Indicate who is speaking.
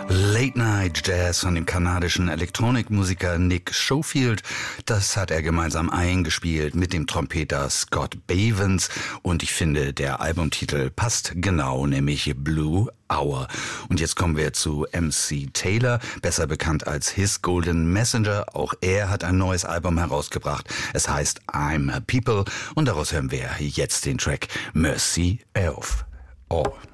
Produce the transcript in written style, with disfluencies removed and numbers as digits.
Speaker 1: Late Night Jazz von dem kanadischen Elektronikmusiker Nick Schofield. Das hat er gemeinsam eingespielt mit dem Trompeter Scott Bavens. Und ich finde, der Albumtitel passt genau, nämlich Blue Hour. Und jetzt kommen wir zu MC Taylor, besser bekannt als His Golden Messenger. Auch er hat ein neues Album herausgebracht. Es heißt I'm a People. Und daraus hören wir jetzt den Track Mercy of All.